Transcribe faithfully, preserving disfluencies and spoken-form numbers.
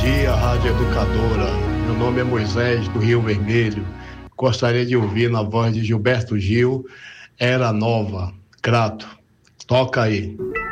dia, Rádio Educadora. Meu nome é Moisés, do Rio Vermelho. Gostaria de ouvir na voz de Gilberto Gil, Era Nova. Grato. Toca aí.